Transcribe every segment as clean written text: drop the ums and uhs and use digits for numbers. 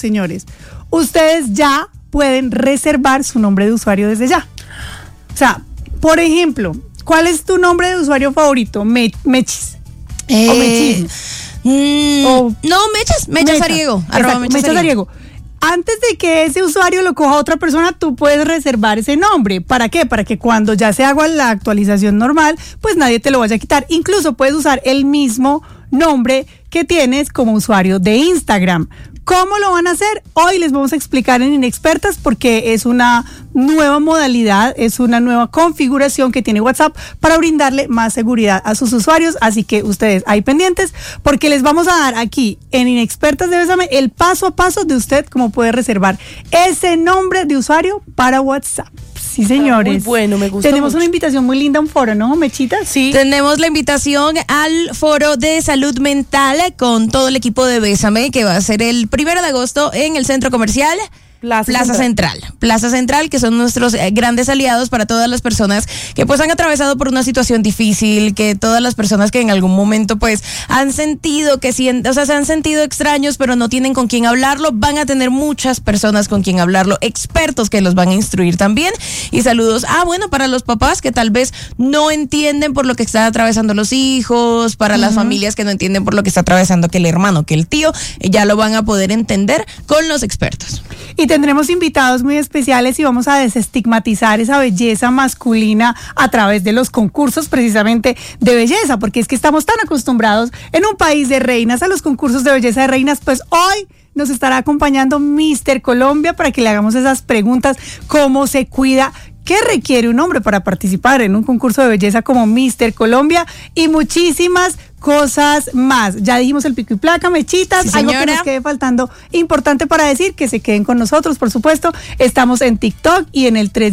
señores, ustedes ya pueden reservar su nombre de usuario desde ya. O sea, por ejemplo, ¿cuál es tu nombre de usuario favorito? Mechis. O Mechis. No, Mechas Ariego. Mechas Ariego. Antes de que ese usuario lo coja otra persona, tú puedes reservar ese nombre. ¿Para qué? Para que cuando ya se haga la actualización normal, pues nadie te lo vaya a quitar. Incluso puedes usar el mismo nombre que tienes como usuario de Instagram. ¿Cómo lo van a hacer? Hoy les vamos a explicar en Inexpertas porque es una nueva modalidad, es una nueva configuración que tiene WhatsApp para brindarle más seguridad a sus usuarios. Así que ustedes ahí pendientes porque les vamos a dar aquí en Inexpertas de Bésame el paso a paso de usted cómo puede reservar ese nombre de usuario para WhatsApp. Sí, señores. Muy bueno, me gusta. Tenemos mucho. una invitación muy linda a un foro, ¿no, Mechita? Sí. Tenemos la invitación al foro de salud mental con todo el equipo de Bésame, que va a ser el 1 de agosto en el centro comercial Plaza Central, que son nuestros grandes aliados para todas las personas que pues han atravesado por una situación difícil, que todas las personas que en algún momento pues han sentido se han sentido extraños pero no tienen con quién hablarlo, van a tener muchas personas con quien hablarlo, expertos que los van a instruir también. Y saludos, para los papás que tal vez no entienden por lo que están atravesando los hijos, para las familias que no entienden por lo que está atravesando que el hermano, que el tío, ya lo van a poder entender con los expertos. Y tendremos invitados muy especiales y vamos a desestigmatizar esa belleza masculina a través de los concursos precisamente de belleza, porque es que estamos tan acostumbrados en un país de reinas a los concursos de belleza de reinas. Pues hoy nos estará acompañando Mr. Colombia para que le hagamos esas preguntas, cómo se cuida, qué requiere un hombre para participar en un concurso de belleza como Mr. Colombia y muchísimas cosas más. Ya dijimos el pico y placa, Mechitas, sí, algo que nos quede faltando importante para decir, que se queden con nosotros, por supuesto. Estamos en TikTok y en el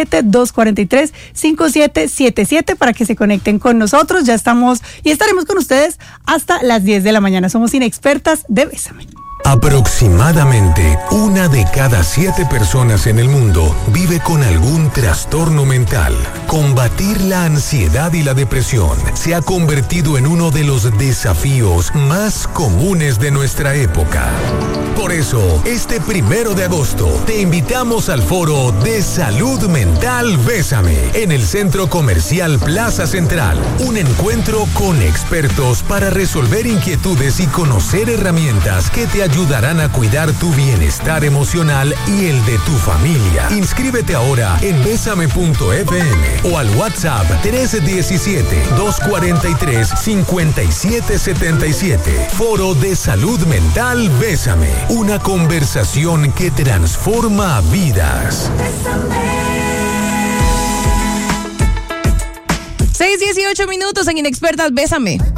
317-243-5777 para que se conecten con nosotros. Ya estamos y estaremos con ustedes hasta las 10 de la mañana. Somos Inexpertas de Bésame. Aproximadamente 1 de cada 7 personas en el mundo vive con algún trastorno mental. Combatir la ansiedad y la depresión se ha convertido en uno de los desafíos más comunes de nuestra época. Por eso, este 1 de agosto te invitamos al foro de Salud Mental Bésame en el Centro Comercial Plaza Central. Un encuentro con expertos para resolver inquietudes y conocer herramientas que te ayudarán a cuidar tu bienestar emocional y el de tu familia. Inscríbete ahora en besame.fm o al WhatsApp 317-243-5777. Foro de Salud Mental Bésame. Una conversación que transforma vidas. 6:18 en Inexpertas Bésame.